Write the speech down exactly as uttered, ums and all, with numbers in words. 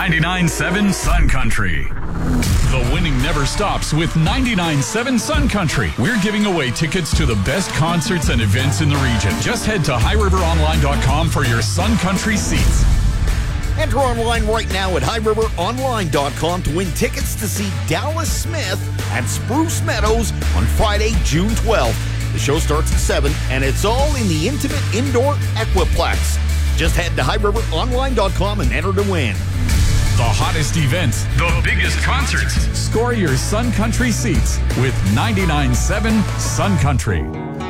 ninety-nine point seven Sun Country. The winning never stops with ninety-nine point seven Sun Country. We're giving away tickets to the best concerts and events in the region. Just head to high river online dot com for your Sun Country seats. Enter online right now at high river online dot com to win tickets to see Dallas Smith at Spruce Meadows on Friday, June twelfth. The show starts at seven, and it's all in the intimate indoor Equiplex. Just head to high river online dot com and enter to win. The hottest events, the biggest concerts. Score your Sun Country seats with ninety-nine point seven Sun Country.